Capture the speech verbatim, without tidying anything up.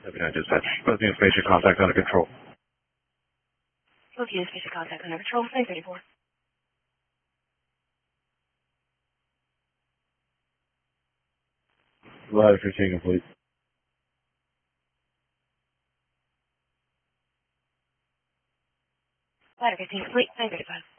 seventy-nine dispatch. Both units basic contact under control. Both units basic contact under control. nine thirty-four. Ladder fifteen complete. Ladder fifteen complete. nine thirty-five.